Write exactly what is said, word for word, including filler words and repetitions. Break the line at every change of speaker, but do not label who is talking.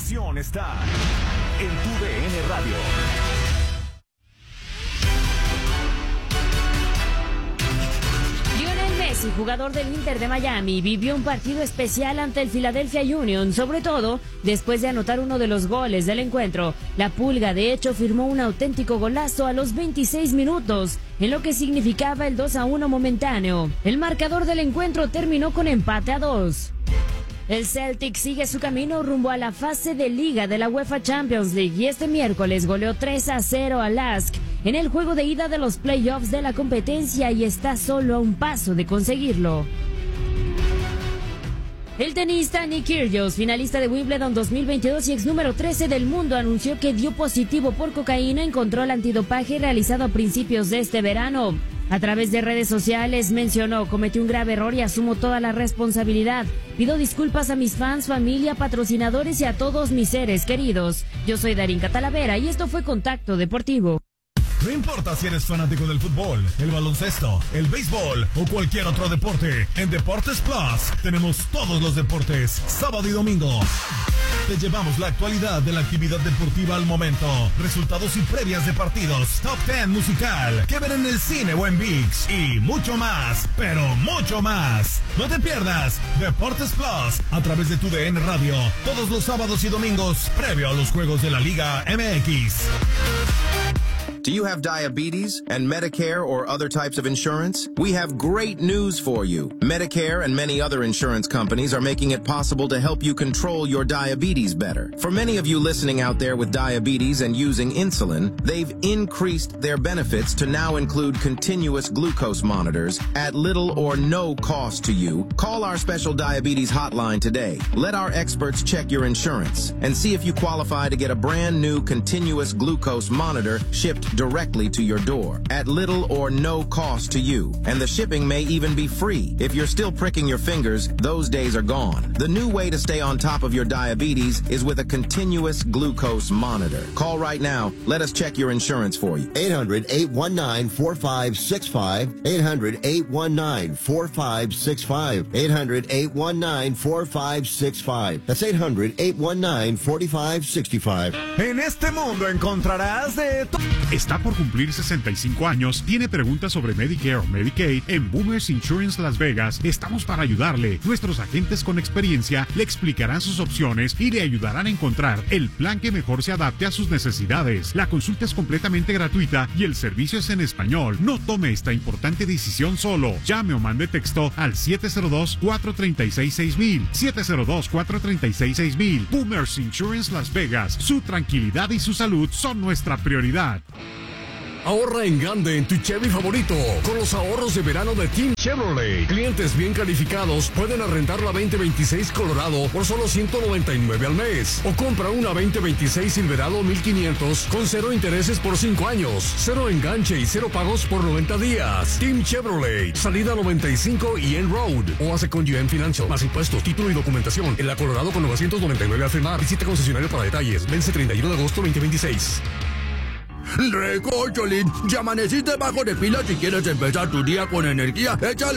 información está en tu D N Radio.
Messi, jugador del Inter de Miami, vivió un partido especial ante el Philadelphia Union, sobre todo después de anotar uno de los goles del encuentro. La Pulga, de hecho, firmó un auténtico golazo a los veintiséis minutos, en lo que significaba el dos a uno momentáneo. El marcador del encuentro terminó con empate a dos. El Celtic sigue su camino rumbo a la fase de liga de la UEFA Champions League y este miércoles goleó tres a cero al Lask en el juego de ida de los playoffs de la competencia y está solo a un paso de conseguirlo. El tenista Nick Kyrgios, finalista de Wimbledon dos mil veintidós y ex número trece del mundo, anunció que dio positivo por cocaína en control antidopaje realizado a principios de este verano. A través de redes sociales mencionó: cometí un grave error y asumo toda la responsabilidad. Pido disculpas a mis fans, familia, patrocinadores y a todos mis seres queridos. Yo soy Darín Catalavera y esto fue Contacto Deportivo.
No importa si eres fanático del fútbol, el baloncesto, el béisbol o cualquier otro deporte, en Deportes Plus tenemos todos los deportes, sábado y domingo. Te llevamos la actualidad de la actividad deportiva al momento, resultados y previas de partidos, top diez musical, que ver en el cine o en ViX y mucho más, pero mucho más. No te pierdas Deportes Plus a través de tu D N Radio, todos los sábados y domingos, previo a los juegos de la Liga M X.
Do you have diabetes and Medicare or other types of insurance? We have great news for you. Medicare and many other insurance companies are making it possible to help you control your diabetes better. For many of you listening out there with diabetes and using insulin, they've increased their benefits to now include continuous glucose monitors at little or no cost to you. Call our special diabetes hotline today. Let our experts check your insurance and see if you qualify to get a brand new continuous glucose monitor shipped directly to your door at little or no cost to you. And the shipping may even be free. If you're still pricking your fingers, those days are gone. The new way to stay on top of your diabetes is with a continuous glucose monitor. Call right now. Let us check your insurance for you.
eight hundred, eight one nine, four five six five. eight hundred, eight one nine, four five six five. eight hundred, eight one nine, four five six five. That's eight hundred, eight one nine, four five six five.
En este mundo encontrarás de todo.
Está por cumplir sesenta y cinco años, tiene preguntas sobre Medicare o Medicaid. En Boomers Insurance Las Vegas estamos para ayudarle. Nuestros agentes con experiencia le explicarán sus opciones y le ayudarán a encontrar el plan que mejor se adapte a sus necesidades. La consulta es completamente gratuita y el servicio es en español. No tome esta importante decisión solo. Llame o mande texto al siete cero dos, cuatro tres seis, seis mil. siete cero dos, cuatro tres seis, seis mil. Boomers Insurance Las Vegas. Su tranquilidad y su salud son nuestra prioridad.
Ahorra en grande en tu Chevy favorito con los ahorros de verano de Team Chevrolet. Clientes bien calificados pueden arrendar la veinte veintiséis Colorado por solo ciento noventa y nueve al mes. O compra una veinte veintiséis Silverado mil quinientos con cero intereses por cinco años, cero enganche y cero pagos por noventa días. Team Chevrolet, salida noventa y cinco y N Road. O hace con G M Financial. Más impuestos, título y documentación. En la Colorado con novecientos noventa y nueve al firmar. Visita concesionario para detalles. Vence treinta y uno de agosto veinte veintiséis.
Recócholín, ya amaneciste bajo de pila. Si quieres empezar tu día con energía, échale